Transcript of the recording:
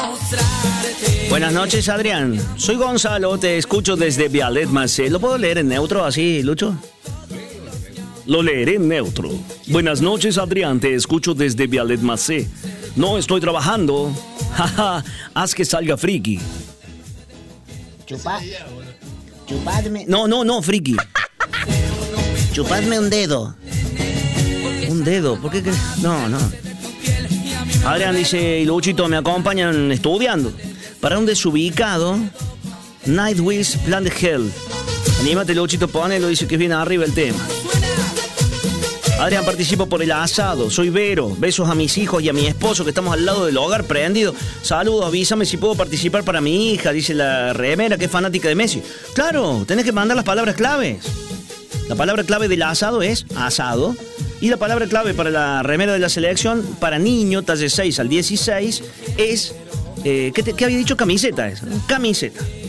Buenas noches, Adrián. Soy Gonzalo, te escucho desde Vialet Macé. ¿Lo puedo leer en neutro así, Lucho? Lo leeré en neutro. Buenas noches, Adrián, te escucho desde Vialet Macé. No estoy trabajando. Jaja, haz que salga friki. Chupadme. No, friki. Chupadme un dedo. Un dedo, ¿por qué? No. Adrián dice, y Luchito, me acompañan estudiando. Para un desubicado, Nightwish, Plan de Hell. Anímate, Luchito, ponelo, dice que es bien arriba el tema. Adrián, participo por el asado. Soy Vero. Besos a mis hijos y a mi esposo que estamos al lado del hogar prendido. Saludos, avísame si puedo participar para mi hija, dice la remera que es fanática de Messi. Claro, tenés que mandar las palabras claves. La palabra clave del asado es asado. Y la palabra clave para la remera de la selección, para niño, talle 6 al 16, es... ¿qué había dicho? Camiseta es. Camiseta.